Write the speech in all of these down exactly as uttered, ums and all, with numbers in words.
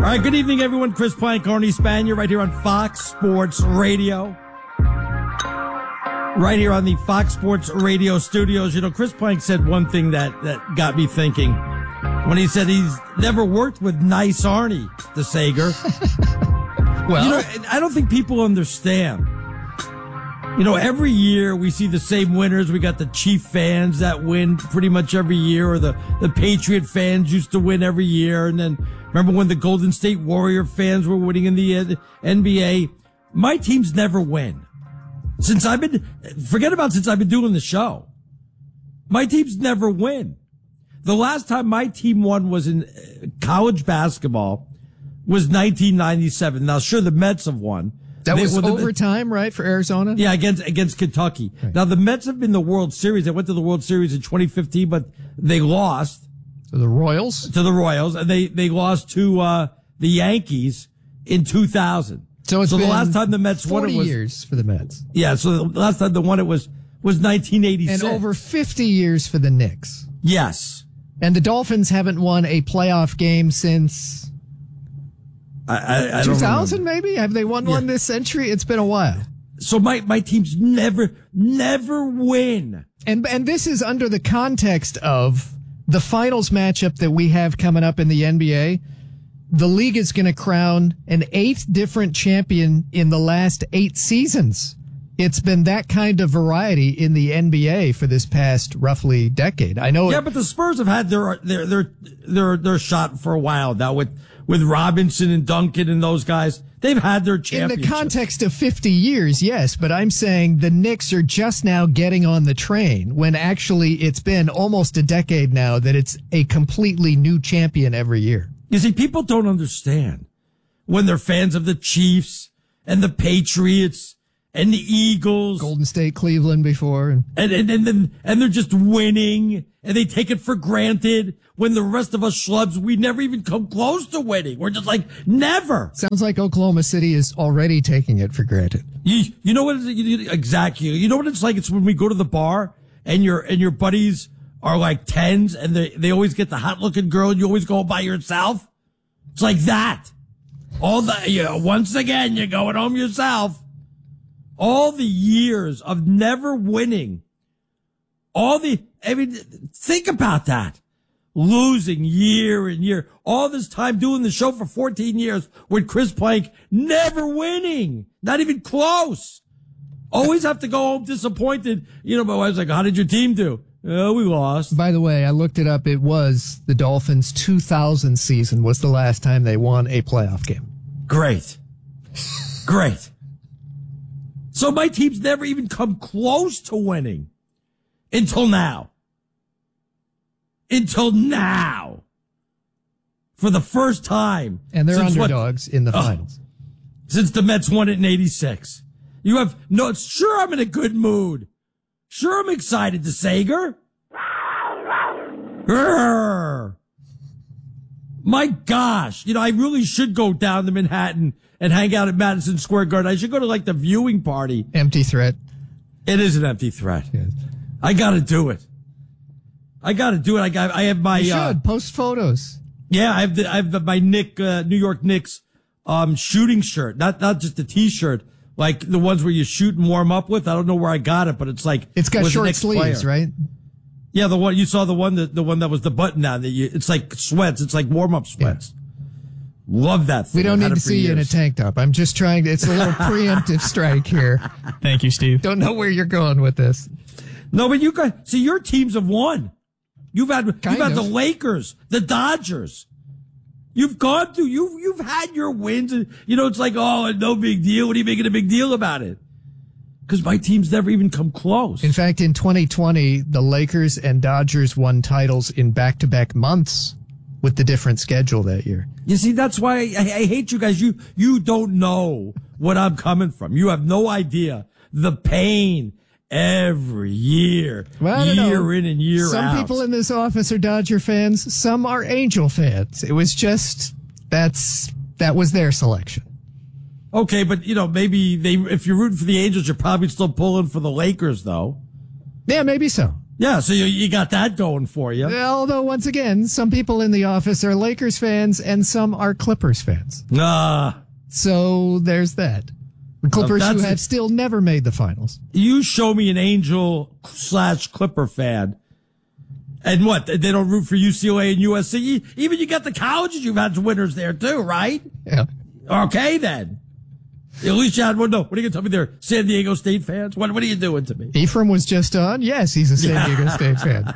right, good evening, everyone. Chris Plank, Arnie Spanier, right here on Fox Sports Radio. Right here on the Fox Sports Radio studios. You know, Chris Plank said one thing that, that got me thinking when he said he's never worked with nice Arnie DeSager. Well, you know, I don't think people understand. You know, every year we see the same winners. We got the Chief fans that win pretty much every year, or the, the Patriot fans used to win every year. And then remember when the Golden State Warrior fans were winning in the uh, N B A? My teams never win. Since I've been, forget about since I've been doing the show. My teams never win. The last time my team won was in college basketball, was nineteen ninety-seven. Now, sure, the Mets have won. That they, was well, overtime, the, right, for Arizona? Yeah, against against Kentucky. Right. Now, the Mets have been the World Series. They went to the World Series in twenty fifteen, but they lost. To the Royals? To the Royals, and they, they lost to uh the Yankees in two thousand. So it's so been the last time the Mets won it was years for the Mets. Yeah, so the last time they won it was was nineteen eighty-six. And over fifty years for the Knicks. Yes. And the Dolphins haven't won a playoff game since I, I, I two thousand, maybe? Have they won yeah. one this century? It's been a while. So my, my teams never, never win. And, and this is under the context of the finals matchup that we have coming up in the N B A. The league is going to crown an eighth different champion in the last eight seasons. It's been that kind of variety in the N B A for this past roughly decade. I know. Yeah, but the Spurs have had their, their, their, their, their shot for a while now with, with Robinson and Duncan and those guys. They've had their championship. In the context of fifty years, yes, but I'm saying the Knicks are just now getting on the train when actually it's been almost a decade now that it's a completely new champion every year. You see, people don't understand when they're fans of the Chiefs and the Patriots and the Eagles. Golden State, Cleveland before. And, and, and, and, and, and they're just winning and they take it for granted when the rest of us schlubs, we never even come close to winning. We're just like, never. Sounds like Oklahoma City is already taking it for granted. You, you know what? It is, exactly. You know what it's like? It's when we go to the bar and your, and your buddies are like tens and they, they always get the hot looking girl and you always go by yourself. It's like that. All the, you know, once again, you're going home yourself. All the years of never winning. All the, I mean, think about that. Losing year and year. All this time doing the show for fourteen years with Chris Plank, never winning. Not even close. Always have to go home disappointed. You know, my wife's like, how did your team do? Oh, we lost. By the way, I looked it up. It was the Dolphins' two thousand season was the last time they won a playoff game. Great. Great. So my team's never even come close to winning until now. Until now. For the first time. And they're underdogs what, in the finals. Uh, since the Mets won it in eighty-six. You have, no, sure I'm in a good mood. Sure I'm excited, DeSager. Urgh. My gosh. You know, I really should go down to Manhattan and hang out at Madison Square Garden. I should go to like the viewing party. Empty threat. It is an empty threat. Yes. I gotta do it. I gotta do it. I got, I have my, you should. Uh, post photos. Yeah, I have the, I have the, my Nick, uh, New York Knicks, um, shooting shirt. Not, not just the t-shirt. Like the ones where you shoot and warm up with. I don't know where I got it, but it's like, it's got short sleeves, player. Right? Yeah, the one, you saw the one that, the one that was the button down that you, it's like sweats. It's like warm up sweats. Yeah. Love that thing. We don't need to see you in a tank top. I'm just trying to, it's a little preemptive strike here. Thank you, Steve. Don't know where you're going with this. No, but you guys, see, your teams have won. You've had, kind you've had of. the Lakers, the Dodgers. You've gone through, you've, you've had your wins and, you know, it's like, oh, no big deal. What are you making a big deal about it? Because my team's never even come close. In fact, in twenty twenty, the Lakers and Dodgers won titles in back-to-back months with the different schedule that year. You see, that's why I, I hate you guys. You, you don't know what I'm coming from. You have no idea the pain every year, well, year know. in and year some out. Some people in this office are Dodger fans. Some are Angel fans. It was just, that's, that was their selection. Okay, but you know, maybe they, if you're rooting for the Angels, you're probably still pulling for the Lakers though. Yeah, maybe so. Yeah, so you, you got that going for you. Although, once again, some people in the office are Lakers fans and some are Clippers fans. Nah. So there's that. The Clippers uh, who have a, still never made the finals. You show me an Angel slash Clipper fan. And what? They don't root for U C L A and U S C? Even you got the colleges, you've had winners there too, right? Yeah. Okay, then. At least you had one. No, what are you going to tell me they're San Diego State fans? What, what are you doing to me? Ephraim was just on. Yes, he's a San Diego State fan.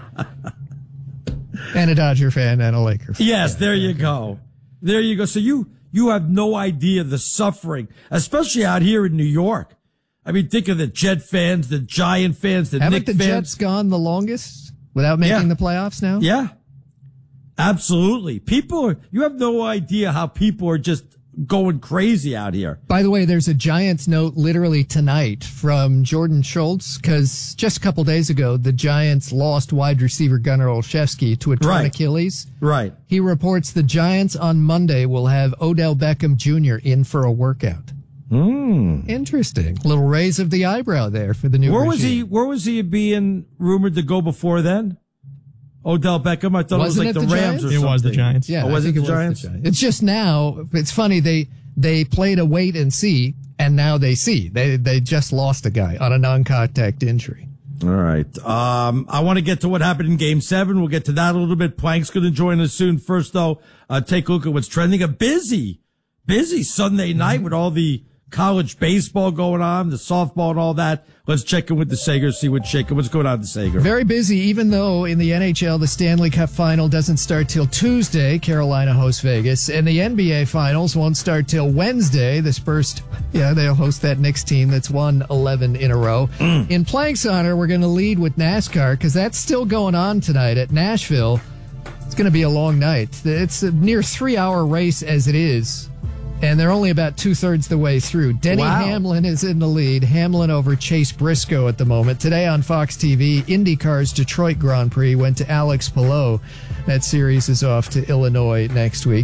And a Dodger fan and a Laker fan. Yes, there you go. There you go. So you, you have no idea the suffering, especially out here in New York. I mean, think of the Jet fans, the Giant fans, the Haven't Knicks the fans. Jets gone the longest without making Yeah. the playoffs now? Yeah. Absolutely. People are, you have no idea how people are just going crazy out here. By the way, there's a Giants note literally tonight from Jordan Schultz, because just a couple days ago, the Giants lost wide receiver Gunnar Olszewski to a torn Right. Achilles. Right. He reports the Giants on Monday will have Odell Beckham Junior in for a workout. Mm. Interesting. Little raise of the eyebrow there for the new Where was regime. he, where was he being rumored to go before then? Odell Beckham? I thought Wasn't it was like it the, the Rams Giants? or It something. was the Giants. Yeah, Oh, was I think it it the was Giants? the Giants. It's just now, it's funny, they they played a wait and see, and now they see. They they just lost a guy on a non-contact injury. All right. Um, I want to get to what happened in game seven. We'll get to that a little bit. Plank's going to join us soon. First, though, uh, take a look at what's trending. A busy, busy Sunday night with all the college baseball going on, the softball and all that. Let's check in with the Sager, see what's shaking. What's going on, the Sager? Very busy, even though in the N H L, the Stanley Cup final doesn't start till Tuesday. Carolina hosts Vegas. And the N B A finals won't start till Wednesday. The Spurs, yeah, they'll host that Knicks team that's won eleven in a row. Mm. In Plank's honor, we're going to lead with NASCAR because that's still going on tonight at Nashville. It's going to be a long night. It's a near three-hour race as it is. And they're only about two-thirds the way through. Denny Wow. Hamlin is in the lead. Hamlin over Chase Briscoe at the moment. Today on Fox T V, IndyCar's Detroit Grand Prix went to Alex Palou. That series is off to Illinois next week.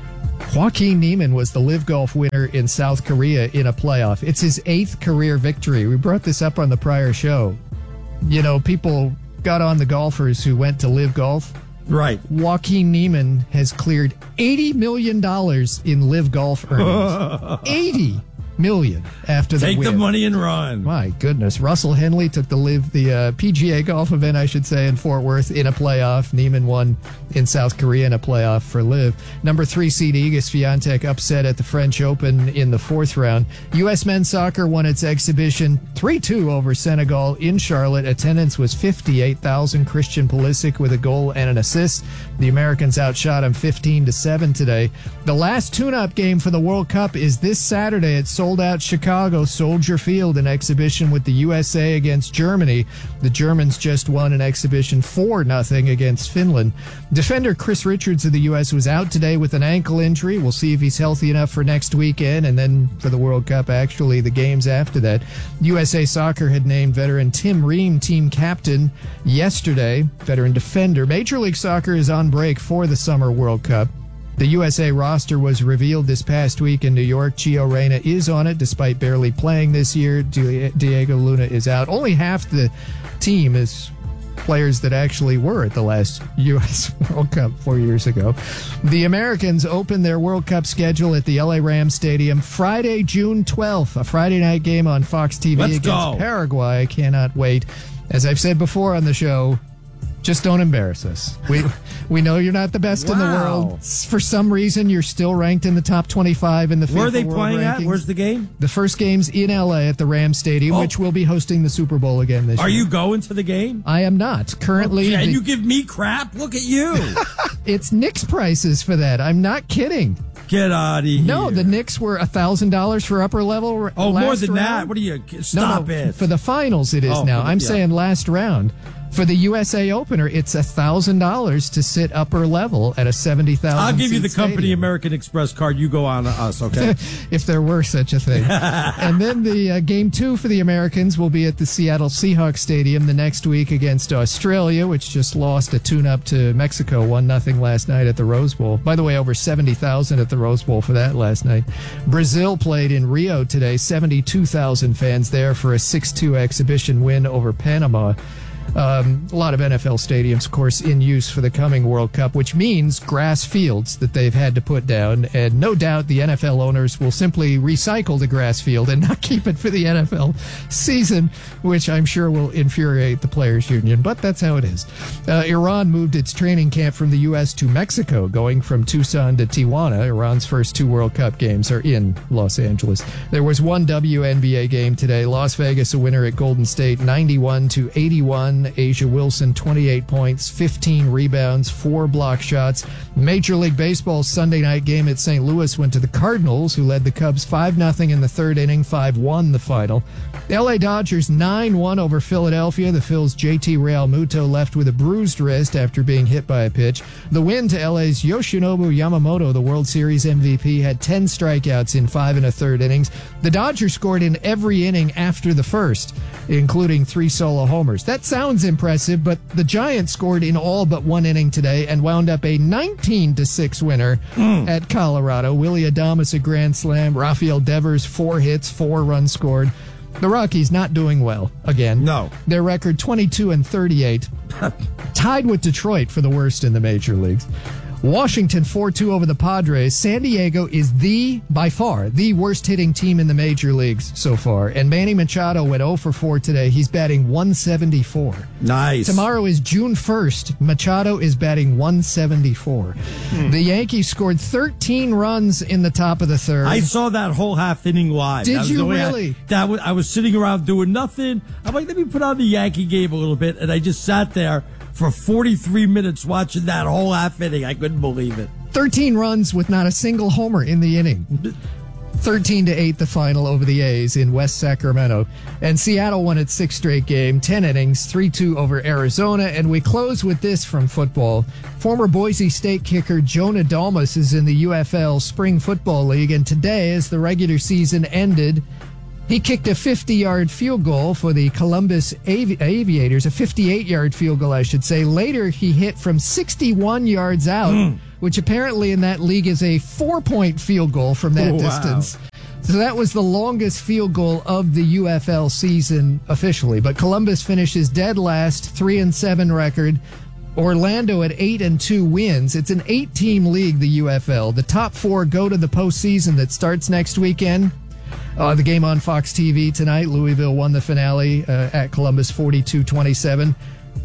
Joaquin Niemann was the Live Golf winner in South Korea in a playoff. It's his eighth career victory. We brought this up on the prior show. You know, people got on the golfers who went to Live Golf. Right. Joaquin Niemann has cleared eighty million dollars in Live Golf earnings. eighty million dollars after the Take win. the money and run. My goodness. Russell Henley took the Live, the uh, P G A golf event, I should say, in Fort Worth in a playoff. Niemann won in South Korea in a playoff for Live. Number three seed Iga Swiatek upset at the French Open in the fourth round. U S men's soccer won its exhibition three two over Senegal in Charlotte. Attendance was fifty-eight thousand. Christian Pulisic with a goal and an assist. The Americans outshot him fifteen to seven today. The last tune-up game for the World Cup is this Saturday at sold-out Chicago Soldier Field, an exhibition with the U S A against Germany. The Germans just won an exhibition four nothing against Finland. Defender Chris Richards of the U S was out today with an ankle injury. We'll see if he's healthy enough for next weekend, and then for the World Cup, actually, the games after that. U S A Soccer had named veteran Tim Ream team captain yesterday, veteran defender. Major League Soccer is on break for the Summer World Cup. The U S A roster was revealed this past week in New York. Gio Reyna is on it despite barely playing this year. Diego Luna is out. Only half the team is players that actually were at the last U S World Cup four years ago. The Americans open their World Cup schedule at the L A Rams Stadium Friday, June twelfth, a Friday night game on Fox T V Let's against go. Paraguay. I cannot wait. As I've said before on the show, just don't embarrass us. We we know you're not the best in the Wow. world. For some reason, you're still ranked in the top twenty-five in the FIFA Where are they World playing Rankings. at? Where's the game? The first game's in L A at the Rams Stadium, Oh. which will be hosting the Super Bowl again this Are year. you going to the game? I am not. Currently, Yeah, and the- you give me crap? Look at you. it's Knicks prices for that. I'm not kidding. Get out of here. No, the Knicks were one thousand dollars for upper level. Oh, last more than round. that? What are you? Stop no, no, it. For the finals, it is Oh, now. for the- I'm yeah. saying last round. For the U S A opener, it's one thousand dollars to sit upper level at a seventy thousand. I'll give you the company stadium. American Express card. You go on to us, okay? If there were such a thing. And then the uh, game two for the Americans will be at the Seattle Seahawks Stadium the next week against Australia, which just lost a tune-up to Mexico, one nothing last night at the Rose Bowl. By the way, over seventy thousand at the Rose Bowl for that last night. Brazil played in Rio today, seventy-two thousand fans there for a six two exhibition win over Panama. Um, a lot of N F L stadiums, of course, in use for the coming World Cup, which means grass fields that they've had to put down. And no doubt the N F L owners will simply recycle the grass field and not keep it for the N F L season, which I'm sure will infuriate the Players Union. But that's how it is. Uh, Iran moved its training camp from the U S to Mexico, going from Tucson to Tijuana. Iran's first two World Cup games are in Los Angeles. There was one W N B A game today. Las Vegas a winner at Golden State, ninety-one to eighty-one. Asia Wilson, twenty-eight points, fifteen rebounds, four block shots. Major League Baseball's Sunday night game at Saint Louis went to the Cardinals, who led the Cubs five nothing in the third inning, five one the final. The L A Dodgers nine one over Philadelphia. The Phil's J T Realmuto left with a bruised wrist after being hit by a pitch. The win to L A's Yoshinobu Yamamoto, the World Series M V P, had ten strikeouts in five and a third innings. The Dodgers scored in every inning after the first, including three solo homers. That sounds impressive, but the Giants scored in all but one inning today and wound up a nineteen to six winner mm. at Colorado. Willie Adames a grand slam. Rafael Devers, four hits, four runs scored. The Rockies not doing well again. No. Their record twenty-two and thirty-eight, tied with Detroit for the worst in the major leagues. Washington four two over the Padres. San Diego is the, by far, the worst hitting team in the major leagues so far. And Manny Machado went oh for four today. He's batting one seventy-four. Nice. Tomorrow is June first. Machado is batting one seventy-four. Hmm. The Yankees scored thirteen runs in the top of the third. I saw that whole half inning live. Did you really? I, that was, I was sitting around doing nothing. I'm like, let me put on the Yankee game a little bit. And I just sat there for forty-three minutes watching that whole half inning. I couldn't believe it. thirteen runs with not a single homer in the inning. thirteen to eight the final over the A's in West Sacramento. And Seattle won its sixth straight game, ten innings, three two over Arizona. And we close with this from football. Former Boise State kicker Jonah Dalmas is in the U F L Spring Football League. And today, as the regular season ended, he kicked a fifty-yard field goal for the Columbus Avi- Aviators, a fifty-eight-yard field goal, I should say. Later, he hit from sixty-one yards out, mm. which apparently in that league is a four-point field goal from that oh, distance. Wow. So that was the longest field goal of the U F L season officially. But Columbus finishes dead last, three and seven record. Orlando at eight and two wins. It's an eight-team league, the U F L. The top four go to the postseason that starts next weekend. Uh, the game on Fox T V tonight. Louisville won the finale uh, at Columbus forty-two twenty-seven.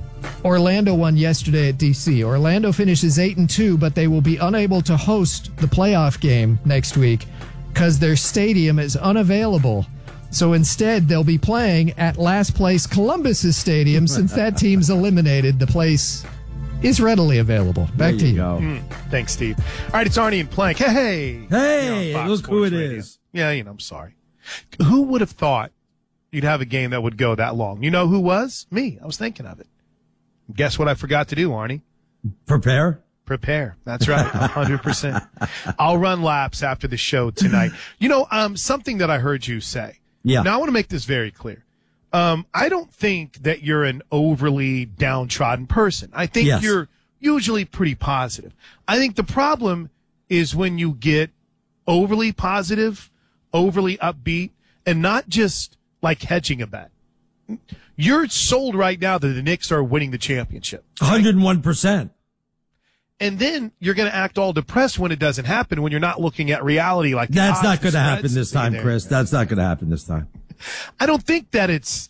Orlando won yesterday at D C. Orlando finishes eight and two, but they will be unable to host the playoff game next week because their stadium is unavailable. So instead, they'll be playing at last place Columbus's stadium. Since that team's eliminated, the place is readily available. Back there to you. you. Go. Mm, thanks, Steve. All right, it's Arnie and Plank. Hey, hey, hey look who it Radio. is. Yeah, you know, I'm sorry. Who would have thought you'd have a game that would go that long? You know who was? Me. I was thinking of it. Guess what I forgot to do, Arnie? Prepare? Prepare. That's right. one hundred percent. I'll run laps after the show tonight. You know, um, something that I heard you say. Yeah. Now, I want to make this very clear. Um, I don't think that you're an overly downtrodden person. I think yes. you're usually pretty positive. I think the problem is when you get overly positive, overly upbeat, and not just like hedging a bet. You're sold right now that the Knicks are winning the championship. one hundred one percent. And then you're going to act all depressed when it doesn't happen, when you're not looking at reality like That's not going to happen spreads. this time, There. Chris. That's not going to happen this time. I don't think that it's,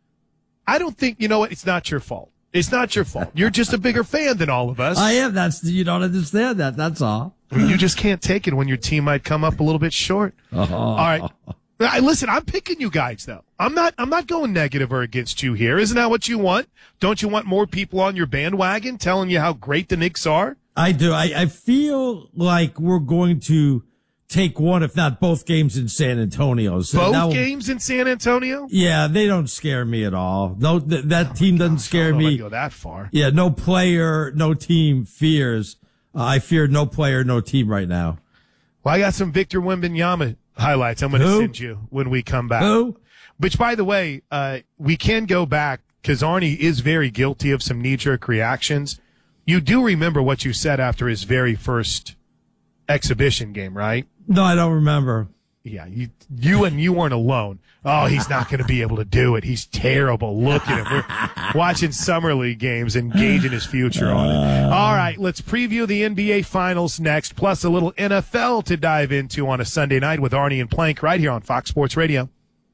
I don't think, you know what? It's not your fault. It's not your fault. You're just a bigger fan than all of us. I am. That's, you don't understand that. That's all. You just can't take it when your team might come up a little bit short. Oh. All right. I, listen, I'm picking you guys though. I'm not, I'm not going negative or against you here. Isn't that what you want? Don't you want more people on your bandwagon telling you how great the Knicks are? I do. I, I feel like we're going to take one, if not both games in San Antonio. So both will, games in San Antonio? Yeah, they don't scare me at all. No, th- that team doesn't scare I don't know me. if I'd go that far. Yeah, no player, no team fears. Uh, I fear no player, no team right now. Well, I got some Victor Wembanyama highlights I'm going to Who? send you when we come back. Who? Which, by the way, uh, we can go back because Arnie is very guilty of some knee-jerk reactions. You do remember what you said after his very first exhibition game, right? No, I don't remember. Yeah, you, you and you weren't alone. Oh, he's not going to be able to do it. He's terrible. Look at him. We're watching Summer League games, engaging his future on it. All right, let's preview the N B A Finals next, plus a little N F L to dive into on a Sunday night with Arnie and Plank right here on Fox Sports Radio.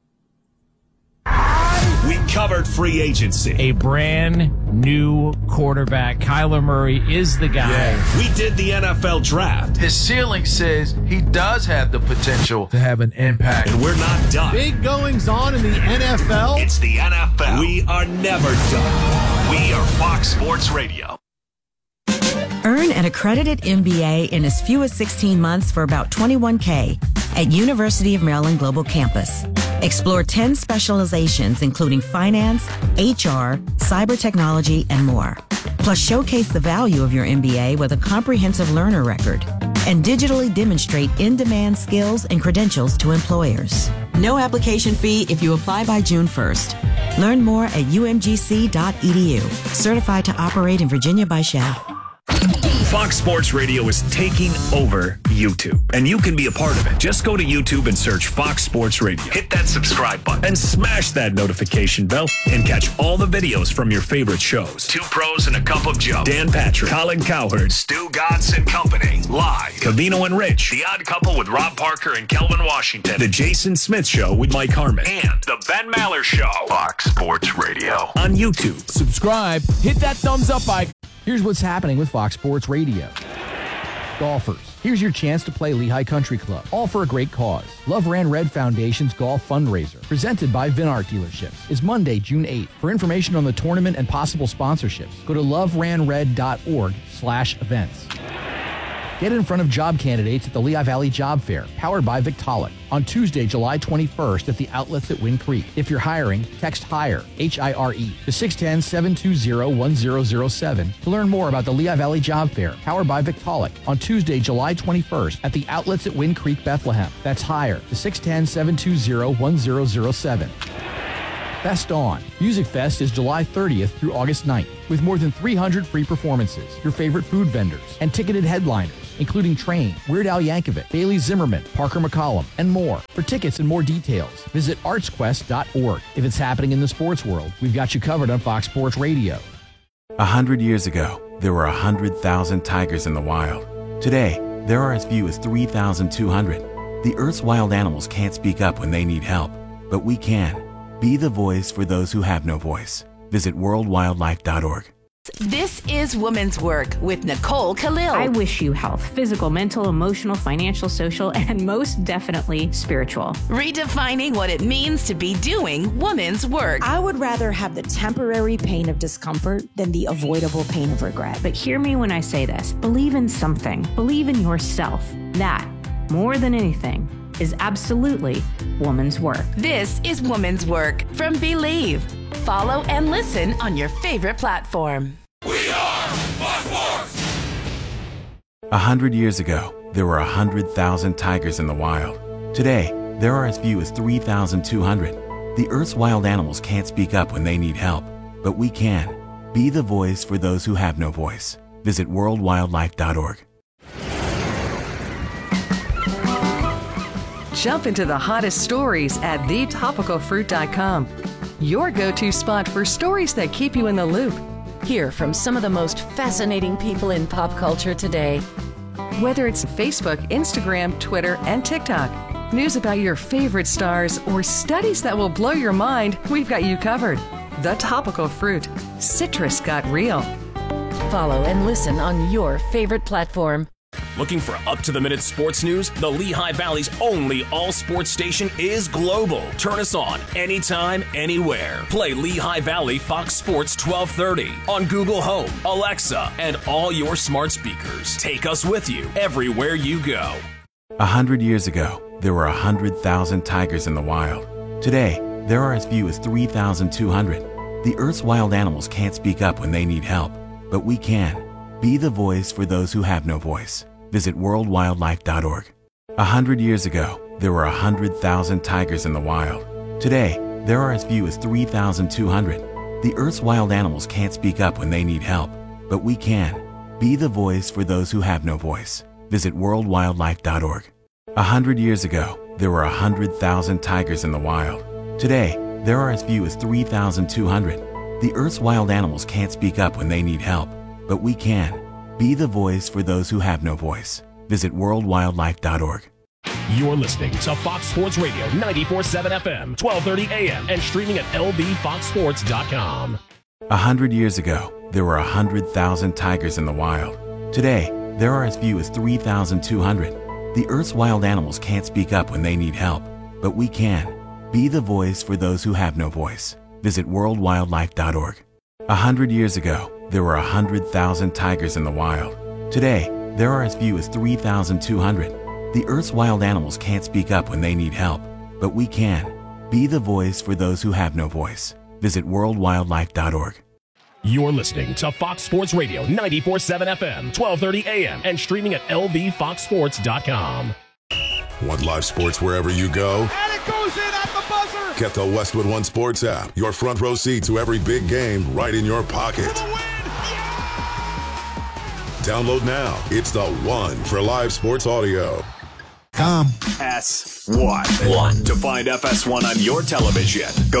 We covered free agency. A brand new quarterback. Kyler Murray is the guy. Yeah. We did the N F L draft. His ceiling says he does have the potential to have an impact. And we're not done. Big goings on in the N F L. It's the N F L. We are never done. We are Fox Sports Radio. Earn an accredited M B A in as few as sixteen months for about twenty-one K at University of Maryland Global Campus. Explore ten specializations, including finance, H R, cyber technology, and more. Plus, showcase the value of your M B A with a comprehensive learner record and digitally demonstrate in-demand skills and credentials to employers. No application fee if you apply by June first. Learn more at U M G C dot E D U. Certified to operate in Virginia by S C H A F. Fox Sports Radio is taking over YouTube, and you can be a part of it. Just go to YouTube and search Fox Sports Radio. Hit that subscribe button and smash that notification bell and catch all the videos from your favorite shows. Two Pros and a Cup of Joe. Dan Patrick, Colin Cowherd, Stu Gatz and Company. Live. Covino and Rich. The Odd Couple with Rob Parker and Kelvin Washington. The Jason Smith Show with Mike Harmon. And The Ben Maller Show. Fox Sports Radio. On YouTube. Subscribe. Hit that thumbs up icon. Here's what's happening with Fox Sports Radio. Golfers, here's your chance to play Lehigh Country Club, all for a great cause. Love Ran Red Foundation's golf fundraiser, presented by Vinart Dealerships, is Monday, June eighth. For information on the tournament and possible sponsorships, go to loveranred.org slash events. Get in front of job candidates at the Lehigh Valley Job Fair, powered by Victaulic, on Tuesday, July twenty-first at the outlets at Wind Creek. If you're hiring, text HIRE, H I R E, to six one zero, seven two zero, one zero zero seven to learn more about the Lehigh Valley Job Fair, powered by Victaulic, on Tuesday, July twenty-first at the outlets at Wind Creek, Bethlehem. That's HIRE, to six one zero, seven two zero, one zero zero seven. Fest On. Music Fest is July thirtieth through August ninth, with more than three hundred free performances, your favorite food vendors, and ticketed headliners, including Train, Weird Al Yankovic, Bailey Zimmerman, Parker McCollum, and more. For tickets and more details, visit arts quest dot org. If it's happening in the sports world, we've got you covered on Fox Sports Radio. A hundred years ago, there were a hundred thousand tigers in the wild. Today, there are as few as three thousand two hundred. The Earth's wild animals can't speak up when they need help, but we can. Be the voice for those who have no voice. Visit world wildlife dot org. This is Women's Work with Nicole Khalil. I wish you health, physical, mental, emotional, financial, social, and most definitely spiritual. Redefining what it means to be doing women's work. I would rather have the temporary pain of discomfort than the avoidable pain of regret. But hear me when I say this. Believe in something. Believe in yourself. That, more than anything, is absolutely woman's work. This is Woman's Work from Believe. Follow and listen on your favorite platform. We are Fox Sports! A hundred years ago, there were a hundred thousand tigers in the wild. Today, there are as few as three thousand two hundred. The Earth's wild animals can't speak up when they need help, but we can. Be the voice for those who have no voice. Visit world wildlife dot org. Jump into the hottest stories at the topical fruit dot com. Your go-to spot for stories that keep you in the loop. Hear from some of the most fascinating people in pop culture today. Whether it's Facebook, Instagram, Twitter, and TikTok, news about your favorite stars, or studies that will blow your mind, we've got you covered. The Topical Fruit. Citrus got real. Follow and listen on your favorite platform. Looking for up-to-the-minute sports news? The Lehigh Valley's only all-sports station is global. Turn us on anytime, anywhere. Play Lehigh Valley Fox Sports twelve thirty on Google Home, Alexa, and all your smart speakers. Take us with you everywhere you go. A hundred years ago, there were a hundred thousand tigers in the wild. Today, there are as few as three thousand two hundred. The Earth's wild animals can't speak up when they need help, but we can. Be the voice for those who have no voice. Visit world wildlife dot org. A hundred years ago, there were a hundred thousand tigers in the wild. Today, there are as few as three thousand two hundred. The Earth's wild animals can't speak up when they need help, but we can. Be the voice for those who have no voice. Visit world wildlife dot org. A hundred years ago, there were a hundred thousand tigers in the wild. Today, there are as few as three thousand two hundred. The Earth's wild animals can't speak up when they need help, but we can. Be the voice for those who have no voice. Visit world wildlife dot org. You're listening to Fox Sports Radio ninety-four point seven F M, twelve thirty A M, and streaming at L V fox sports dot com. A hundred years ago, there were a hundred thousand tigers in the wild. Today, there are as few as three thousand two hundred. The Earth's wild animals can't speak up when they need help, but we can. Be the voice for those who have no voice. Visit world wildlife dot org. A hundred years ago, there were a hundred thousand tigers in the wild. Today, there are as few as three thousand two hundred. The Earth's wild animals can't speak up when they need help, but we can. Be the voice for those who have no voice. Visit world wildlife dot org. You're listening to Fox Sports Radio ninety-four point seven F M, twelve thirty A M, and streaming at L V fox sports dot com. Want live sports wherever you go? And it goes in at the buzzer! Get the Westwood One Sports app. Your front row seat to every big game right in your pocket. For the win! Yeah! Download now. It's the one for live sports audio. Come. S one. One. To find F S one on your television, go